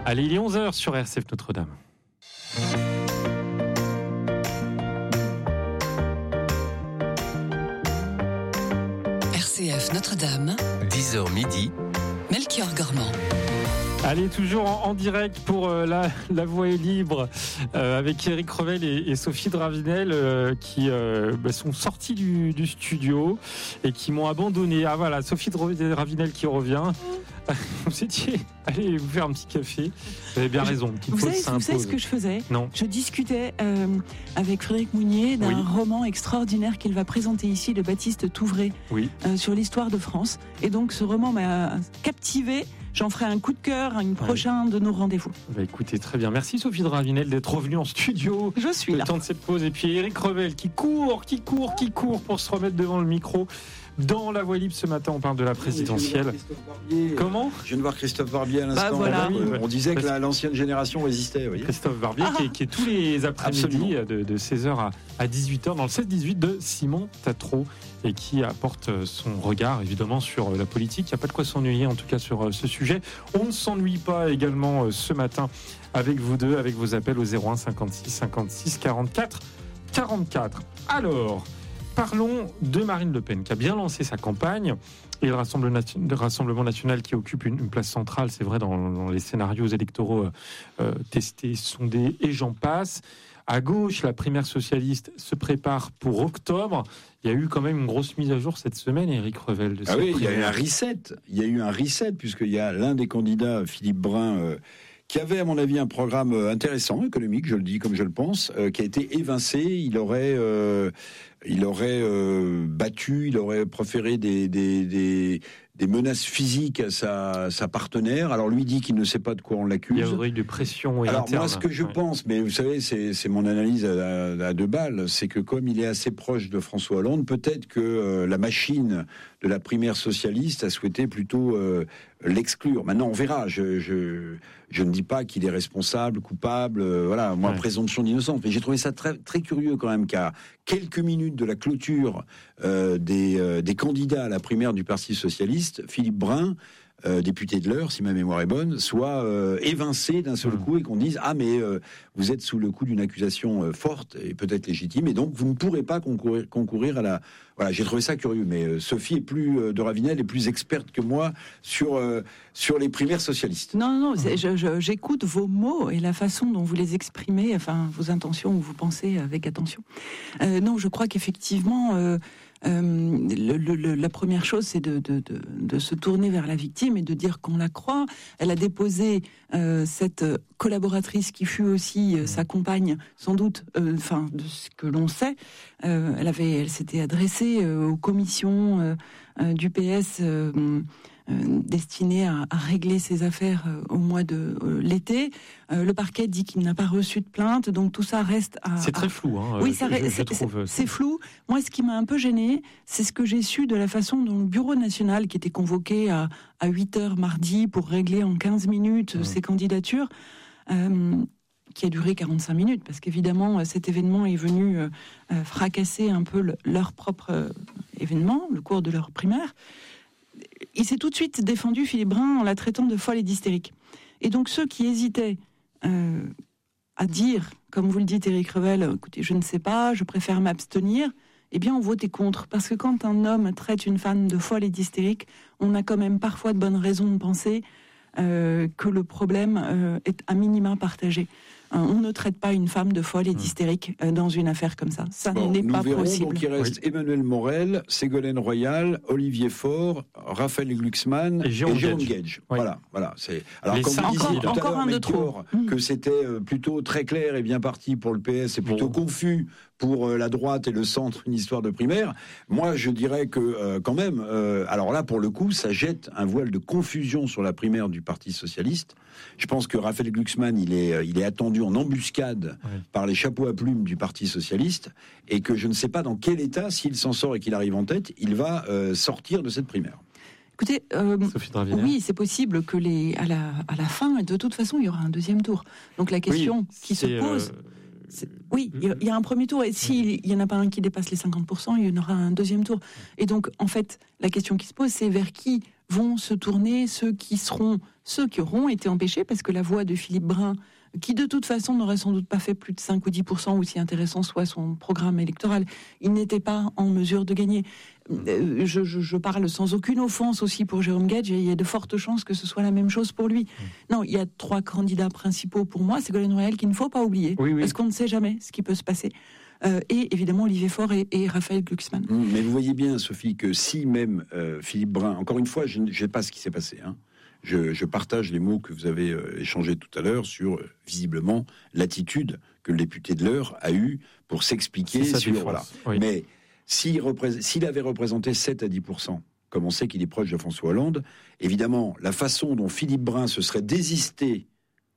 Allez, il est 11h sur RCF Notre-Dame. RCF Notre-Dame, 10h midi, Melchior Gormand. Allez, toujours en direct pour la Voix est libre avec Éric Revel et Sophie Dravinel qui sont sortis du studio et qui m'ont abandonné. Ah voilà, Sophie Dravinel qui revient. Vous étiez allez vous faire un petit café. Vous avez bien raison. Vous savez ce que je faisais ? Non. Je discutais avec Frédéric Mounier d'un roman extraordinaire qu'il va présenter ici, de Baptiste Touvray, sur l'histoire de France. Et donc ce roman m'a captivé. J'en ferai un coup de cœur à une prochaine de nos rendez-vous. Bah écoutez, très bien. Merci Sophie Dravinel d'être revenue en studio. Je suis là. Le temps de cette pause. Et puis Éric Revel qui court pour se remettre devant le micro. Dans la Voix libre ce matin, on parle de la présidentielle. Comment ? Je viens de voir Christophe Barbier à l'instant. Voilà. On disait que l'ancienne génération résistait. Vous voyez. Christophe Barbier qui est tous les après-midi de 16h à 18h dans le 16-18 de Simon Tatro et qui apporte son regard évidemment sur la politique. Il n'y a pas de quoi s'ennuyer en tout cas sur ce sujet. On ne s'ennuie pas également ce matin avec vous deux, avec vos appels au 01 56 56 44 44. Alors, parlons de Marine Le Pen qui a bien lancé sa campagne et le Rassemblement national qui occupe une place centrale, c'est vrai, dans les scénarios électoraux testés, sondés et j'en passe. À gauche, la primaire socialiste se prépare pour octobre. Il y a eu quand même une grosse mise à jour cette semaine, Éric Revel. Ah oui, il y a eu un reset. Il y a eu un reset puisqu'il y a l'un des candidats, Philippe Brun, qui avait, à mon avis, un programme intéressant, économique, je le dis comme je le pense, qui a été évincé. Il aurait battu, il aurait proféré des menaces physiques à sa partenaire. Alors lui dit qu'il ne sait pas de quoi on l'accuse. Il y aurait eu de pression et alors interne. moi, ce que je pense, mais vous savez, c'est mon analyse à deux balles, c'est que comme il est assez proche de François Hollande, peut-être que la machine de la primaire socialiste a souhaité plutôt l'exclure. Maintenant, on verra. Je ne dis pas qu'il est responsable, coupable. Voilà, moi, présomption d'innocence. Mais j'ai trouvé ça très, très curieux quand même qu'à quelques minutes de la clôture des candidats à la primaire du Parti socialiste, Philippe Brun, député de l'Eure, si ma mémoire est bonne, soit évincé d'un seul coup et qu'on dise mais vous êtes sous le coup d'une accusation forte et peut-être légitime et donc vous ne pourrez pas concourir à la. Voilà, j'ai trouvé ça curieux, mais Sophie de Ravinel est plus experte que moi sur les primaires socialistes. Non, j'écoute vos mots et la façon dont vous les exprimez, enfin vos intentions ou vous pensez avec attention. Non, je crois qu'effectivement. La première chose, c'est de se tourner vers la victime et de dire qu'on la croit. Elle a déposé cette collaboratrice qui fut aussi sa compagne, sans doute, de ce que l'on sait. Elle s'était adressée aux commissions du PS destiné à régler ses affaires au mois de l'été. Le parquet dit qu'il n'a pas reçu de plainte, donc tout ça reste à... C'est très flou, hein. Oui, c'est flou. Moi, ce qui m'a un peu gêné, c'est ce que j'ai su de la façon dont le Bureau national, qui était convoqué à 8h mardi pour régler en 15 minutes ces candidatures, qui a duré 45 minutes, parce qu'évidemment, cet événement est venu fracasser un peu leur propre événement, le cours de leur primaire. Il s'est tout de suite défendu, Philippe Brun, en la traitant de folle et d'hystérique. Et donc ceux qui hésitaient à dire, comme vous le dites Éric Revel, écoutez, je ne sais pas, je préfère m'abstenir, eh bien on votait contre. Parce que quand un homme traite une femme de folle et d'hystérique, on a quand même parfois de bonnes raisons de penser que le problème est à minima partagé. On ne traite pas une femme de folle et d'hystérique dans une affaire comme ça. Ça n'est pas possible. Donc il reste Emmanuel Morel, Ségolène Royal, Olivier Faure, Raphaël Glucksmann et Jérôme Guedj. Voilà. C'est. Alors comme vous disiez tout à l'heure, Melchior, que c'était plutôt très clair et bien parti pour le PS, et plutôt confus pour la droite et le centre, une histoire de primaire. Moi, je dirais que quand même, alors là, pour le coup, ça jette un voile de confusion sur la primaire du Parti socialiste. Je pense que Raphaël Glucksmann, il est attendu en embuscade par les chapeaux à plumes du Parti socialiste, et que je ne sais pas dans quel état, s'il s'en sort et qu'il arrive en tête, il va sortir de cette primaire. Écoutez, oui, c'est possible que à la fin, de toute façon, il y aura un deuxième tour. Donc la question qui se pose... Oui, il y a un premier tour, et s'il n'y en a pas un qui dépasse les 50%, il y en aura un deuxième tour. Et donc, en fait, la question qui se pose, c'est vers qui vont se tourner ceux qui auront été empêchés, parce que la voix de Philippe Brun, qui de toute façon n'aurait sans doute pas fait plus de 5 ou 10%, aussi intéressant soit son programme électoral, il n'était pas en mesure de gagner. Je parle sans aucune offense aussi pour Jérôme Guedj, il y a de fortes chances que ce soit la même chose pour lui. Non, il y a 3 candidats principaux pour moi, Ségolène Royal qu'il ne faut pas oublier, parce qu'on ne sait jamais ce qui peut se passer. Et évidemment Olivier Faure et Raphaël Glucksmann. Mais vous voyez bien, Sophie, que si même Philippe Brun, encore une fois, je ne sais pas ce qui s'est passé, hein. Je partage les mots que vous avez échangés tout à l'heure sur, visiblement, l'attitude que le député de l'Eure a eue pour s'expliquer sur... Voilà. Oui. Mais s'il avait représenté 7 à 10%, comme on sait qu'il est proche de François Hollande, évidemment, la façon dont Philippe Brun se serait désisté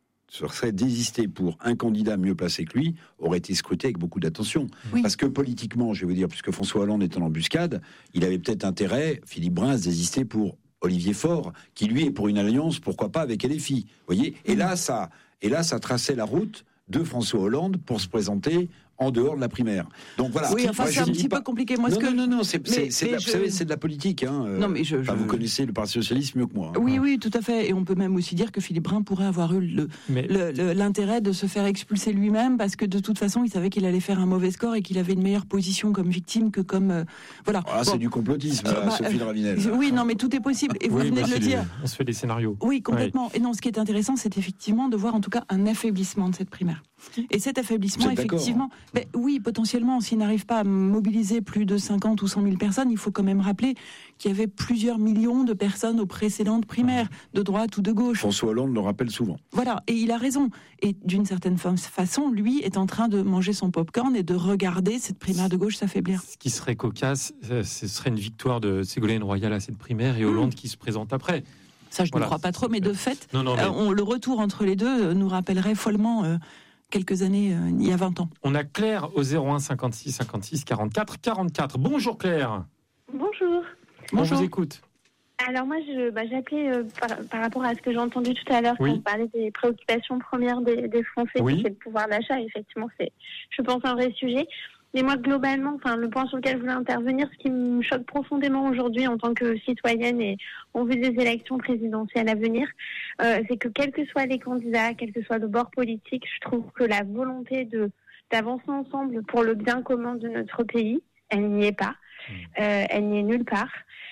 pour un candidat mieux placé que lui, aurait été scruté avec beaucoup d'attention. Oui. Parce que politiquement, je vais vous dire, puisque François Hollande est en embuscade, il avait peut-être intérêt, Philippe Brun, à se désister pour Olivier Faure, qui lui est pour une alliance, pourquoi pas, avec LFI. Vous voyez ? Et là, ça traçait la route de François Hollande pour se présenter en dehors de la primaire. Donc voilà. Oui, enfin, c'est un petit peu compliqué. Moi, non, c'est de la politique. Hein. Non, mais vous connaissez le Parti socialiste mieux que moi. Hein. Oui, tout à fait. Et on peut même aussi dire que Philippe Brun pourrait avoir eu l'intérêt de se faire expulser lui-même, parce que de toute façon, il savait qu'il allait faire un mauvais score et qu'il avait une meilleure position comme victime que comme voilà. Ah, c'est du complotisme, Sophie de Ravinel. Oui, non, mais tout est possible. Et vous venez de le dire. On se fait des scénarios. Oui, complètement. Ouais. Et non, ce qui est intéressant, c'est effectivement de voir en tout cas un affaiblissement de cette primaire. Et cet affaiblissement, effectivement, oui, potentiellement, s'il n'arrive pas à mobiliser plus de 50 ou 100 000 personnes, il faut quand même rappeler qu'il y avait plusieurs millions de personnes aux précédentes primaires, de droite ou de gauche. François Hollande le rappelle souvent. Voilà, et il a raison. Et d'une certaine façon, lui est en train de manger son popcorn et de regarder cette primaire de gauche s'affaiblir. Ce qui serait cocasse, ce serait une victoire de Ségolène Royal à cette primaire et Hollande qui se présente après. Ça, je ne crois pas trop, mais de fait, le retour entre les deux nous rappellerait follement... quelques années, il y a 20 ans. On a Claire au 01 56 56 44 44. Bonjour Claire. Bonjour. On vous écoute. Alors moi, j'appelais par rapport à ce que j'ai entendu tout à l'heure quand on parlait des préoccupations premières des Français, c'est le pouvoir d'achat. Effectivement, c'est, je pense, un vrai sujet. Mais moi, globalement, le point sur lequel je voulais intervenir, ce qui me choque profondément aujourd'hui en tant que citoyenne et en vue des élections présidentielles à venir, c'est que quels que soient les candidats, quel que soit le bord politique, je trouve que la volonté d'avancer ensemble pour le bien commun de notre pays, elle n'y est pas. Elle n'y est nulle part.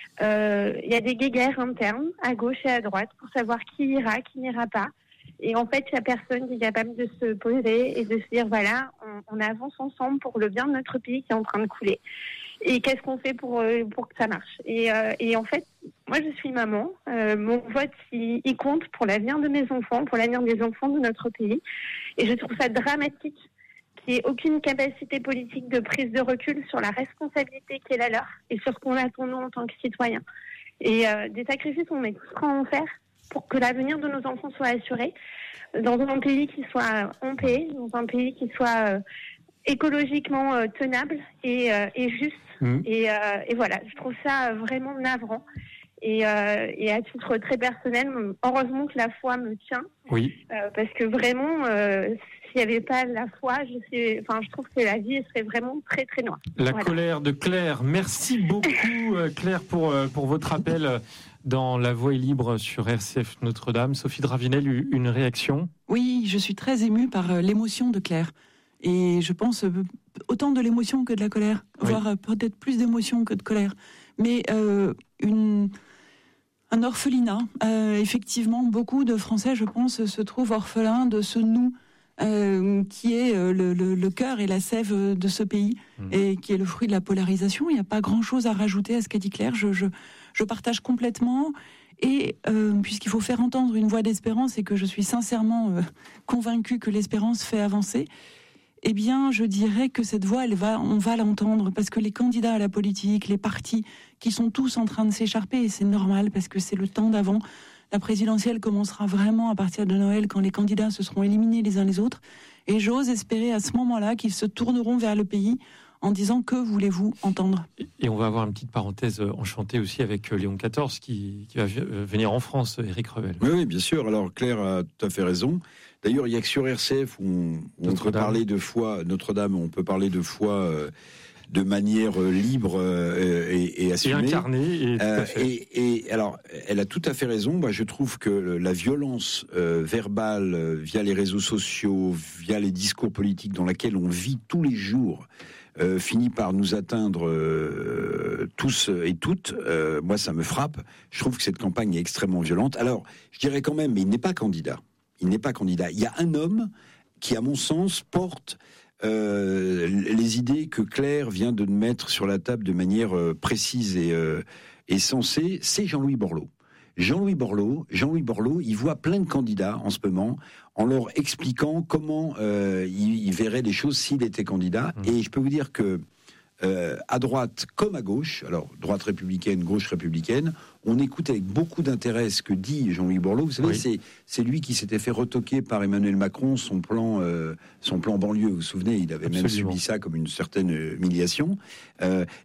Il y a des guéguerres internes à gauche et à droite pour savoir qui ira, qui n'ira pas. Et en fait, il n'y a personne qui est capable de se poser et de se dire, voilà, on avance ensemble pour le bien de notre pays qui est en train de couler. Et qu'est-ce qu'on fait pour que ça marche ? Et en fait, moi, je suis maman. Mon vote, il compte pour l'avenir de mes enfants, pour l'avenir des enfants de notre pays. Et je trouve ça dramatique qu'il n'y ait aucune capacité politique de prise de recul sur la responsabilité qui est la leur et sur ce qu'on attend nous en tant que citoyens. Et des sacrifices, on est tous prêts à en faire pour que l'avenir de nos enfants soit assuré dans un pays qui soit en paix, dans un pays qui soit écologiquement tenable et juste. Et voilà, je trouve ça vraiment navrant. Et à titre très personnel, heureusement que la foi me tient. Oui. Parce que vraiment, s'il n'y avait pas la foi, je trouve que la vie serait vraiment très très noire. La colère de Claire. Merci beaucoup Claire pour votre appel dans La Voix est libre sur RCF Notre-Dame. Sophie de Ravinel, une réaction ? Oui, je suis très émue par l'émotion de Claire. Et je pense autant de l'émotion que de la colère, voire peut-être plus d'émotion que de colère. Mais un orphelinat, effectivement, beaucoup de Français, je pense, se trouvent orphelins de ce nous qui est le cœur et la sève de ce pays et qui est le fruit de la polarisation. Il n'y a pas grand-chose à rajouter à ce qu'a dit Claire. Je partage complètement. Et puisqu'il faut faire entendre une voix d'espérance et que je suis sincèrement convaincue que l'espérance fait avancer, eh bien, je dirais que cette voix, on va l'entendre, parce que les candidats à la politique, les partis, qui sont tous en train de s'écharper, et c'est normal, parce que c'est le temps d'avant. La présidentielle commencera vraiment à partir de Noël, quand les candidats se seront éliminés les uns les autres. Et j'ose espérer à ce moment-là qu'ils se tourneront vers le pays en disant « Que voulez-vous entendre ?» Et on va avoir une petite parenthèse enchantée aussi avec Léon XIV qui va venir en France, Éric Revel. Oui, bien sûr. Alors Claire a tout à fait raison. D'ailleurs, il n'y a que sur RCF où on peut parler de foi, Notre-Dame, on peut parler de foi de manière libre et assumée. Et incarnée. Et alors, elle a tout à fait raison. Moi, je trouve que la violence verbale via les réseaux sociaux, via les discours politiques dans laquelle on vit tous les jours, finit par nous atteindre tous et toutes. Moi, ça me frappe. Je trouve que cette campagne est extrêmement violente. Alors, je dirais quand même, mais il n'est pas candidat. Il n'est pas candidat. Il y a un homme qui, à mon sens, porte les idées que Claire vient de mettre sur la table de manière précise et sensée, c'est Jean-Louis Borloo. Jean-Louis Borloo, il voit plein de candidats en ce moment en leur expliquant comment il verrait les choses s'il était candidat. Et je peux vous dire que à droite comme à gauche, alors droite républicaine, gauche républicaine, on écoute avec beaucoup d'intérêt ce que dit Jean-Louis Borloo. Vous savez, c'est lui qui s'était fait retoquer par Emmanuel Macron son plan banlieue. Vous vous souvenez, il avait même subi ça comme une certaine humiliation.